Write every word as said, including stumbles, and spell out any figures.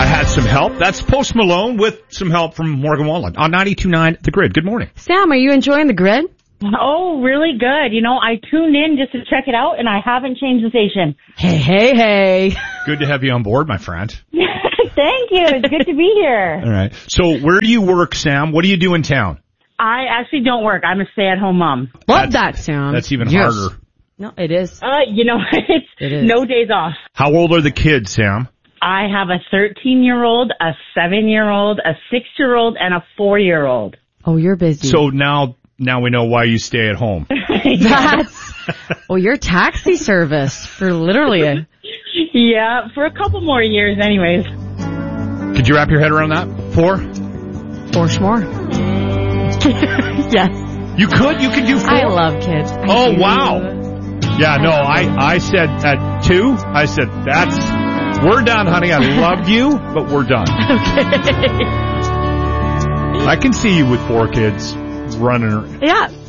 had some help. That's Post Malone with some help from Morgan Wallen on ninety-two point nine The Grid. Good morning. Sam, are you enjoying The Grid? Oh, really good. You know, I tuned in just to check it out, and I haven't changed the station. Hey, hey, hey. Good to have you on board, my friend. Thank you. It's good to be here. All right. So where do you work, Sam? What do you do in town? I actually don't work. I'm a stay-at-home mom. Love that, Sam. That's even Yes. harder. No, it is. Uh, you know, it's It is. no days off. How old are the kids, Sam? I have a thirteen-year-old, a seven-year-old, a six-year-old, and a four-year-old. Oh, you're busy. So now, now we know why you stay at home. That's, oh, you're taxi service for literally a... Yeah, for a couple more years anyways. Could you wrap your head around that? Four? Four more. Yes. You could? You could do four? I love kids. I Oh, do. wow. Yeah, no, I, I said at two, I said, that's, we're done, honey. I love you, but we're done. Okay. I can see you with four kids running around. Yeah.